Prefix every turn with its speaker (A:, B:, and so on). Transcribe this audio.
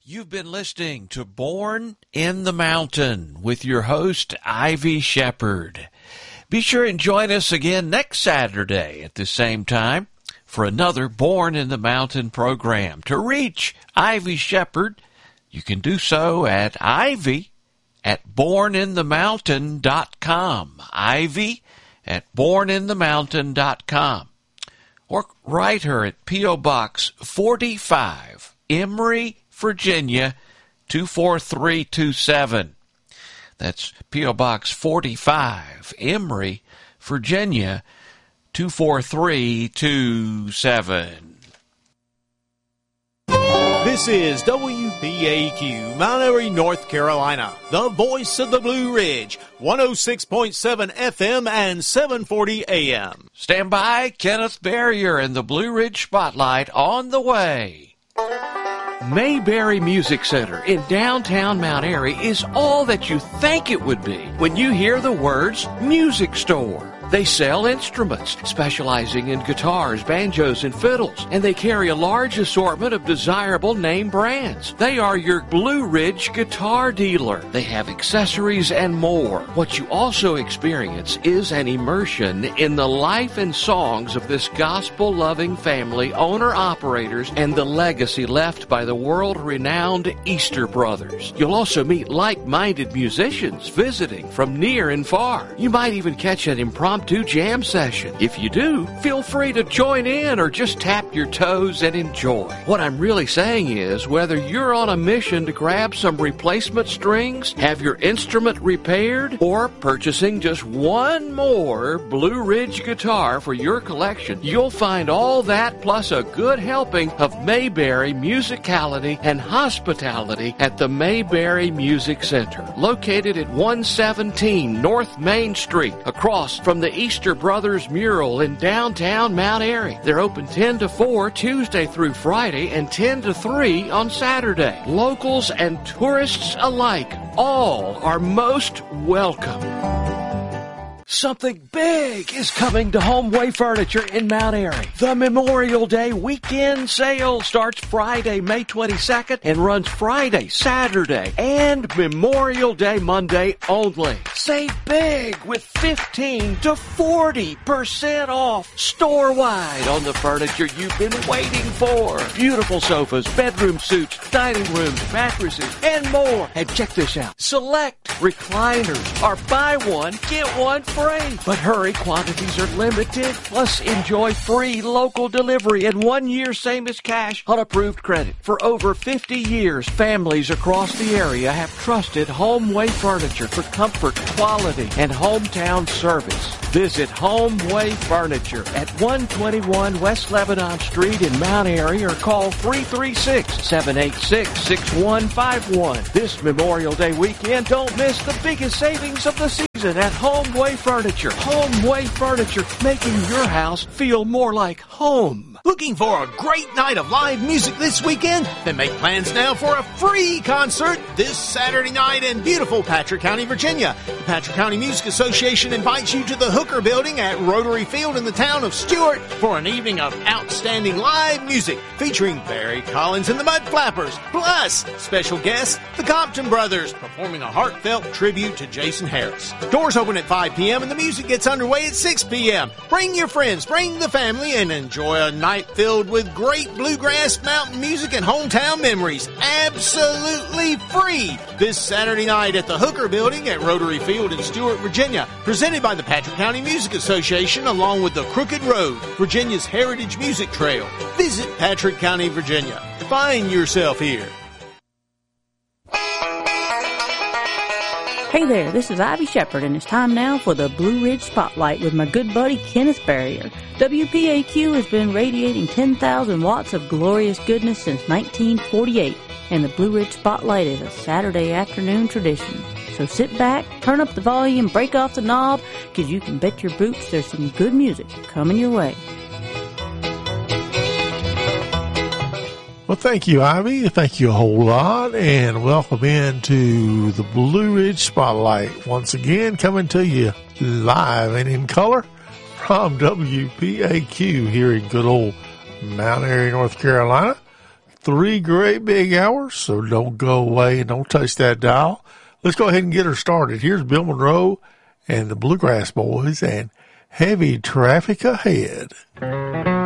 A: You've been listening to Born in the Mountain with your host, Ivy Shepard. Be sure and join us again next Saturday at the same time for another Born in the Mountain program. To reach Ivy Shepard, you can do so at ivy@borninthemountain.com. ivy@borninthemountain.com. Or write her at P.O. Box 45, Emory, Virginia, 24327. That's P.O. Box 45, Emory, Virginia, 24327.
B: This is WPAQ, Mount Airy, North Carolina, the voice of the Blue Ridge, 106.7 FM and 740 AM.
A: Stand by, Kenneth Barrier and the Blue Ridge Spotlight on the way. Mayberry Music Center in downtown Mount Airy is all that you think it would be when you hear the words music store. They sell instruments, specializing in guitars, banjos, and fiddles, and they carry a large assortment of desirable name brands. They are your Blue Ridge guitar dealer. They have accessories and more. What you also experience is an immersion in the life and songs of this gospel-loving family, owner-operators, and the legacy left by the world-renowned Easter Brothers. You'll also meet like-minded musicians visiting from near and far. You might even catch an impromptu jam session. If you do, feel free to join in or just tap your toes and enjoy. What I'm really saying is, whether you're on a mission to grab some replacement strings, have your instrument repaired, or purchasing just one more Blue Ridge guitar for your collection, you'll find all that plus a good helping of Mayberry musicality and hospitality at the Mayberry Music Center, located at 117 North Main Street, across from the Easter Brothers mural in downtown Mount Airy. They're open 10 to 4 Tuesday through Friday and 10 to 3 on Saturday. Locals and tourists alike, all are most welcome. Something big is coming to Homeway Furniture in Mount Airy. The Memorial Day weekend sale starts Friday, May 22nd and runs Friday, Saturday, and Memorial Day Monday only. Save big with 15 to 40% off store-wide on the furniture you've been waiting for. Beautiful sofas, bedroom suites, dining rooms, mattresses, and more. And check this out. Select recliners are buy one, get one free. But hurry, quantities are limited. Plus, enjoy free local delivery and 1 year same as cash on approved credit. For over 50 years, families across the area have trusted Homeway Furniture for comfort, quality, and hometown service. Visit Homeway Furniture at 121 West Lebanon Street in Mount Airy or call 336-786-6151. This Memorial Day weekend, don't miss the biggest savings of the season at Homeway Furniture. Homeway Furniture, making your house feel more like home.
B: Looking for a great night of live music this weekend? Then make plans now for a free concert this Saturday night in beautiful Patrick County, Virginia. The Patrick County Music Association invites you to the Hooker Building at Rotary Field in the town of Stuart for an evening of outstanding live music featuring Barry Collins and the Mud Flappers, plus special guests, the Compton Brothers, performing a heartfelt tribute to Jason Harris. Doors open at 5 p.m. and the music gets underway at 6 p.m. Bring your friends, bring the family, and enjoy a night filled with great bluegrass, mountain music, and hometown memories. Absolutely free this Saturday night at the Hooker Building at Rotary Field in Stuart, Virginia. Presented by the Patrick County Music Association along with the Crooked Road, Virginia's Heritage Music Trail. Visit Patrick County, Virginia. Find yourself here.
C: Hey there, this is Ivy Shepard, and it's time now for the Blue Ridge Spotlight with my good buddy Kenneth Barrier. WPAQ has been radiating 10,000 watts of glorious goodness since 1948, and the Blue Ridge Spotlight is a Saturday afternoon tradition. So sit back, turn up the volume, break off the knob, because you can bet your boots there's some good music coming your way.
D: Well, thank you, Ivy. Thank you a whole lot, and welcome into the Blue Ridge Spotlight. Once again, coming to you live and in color from WPAQ here in good old Mount Airy, North Carolina. 3 great big hours, so don't go away and don't touch that dial. Let's go ahead and get her started. Here's Bill Monroe and the Bluegrass Boys and Heavy Traffic Ahead.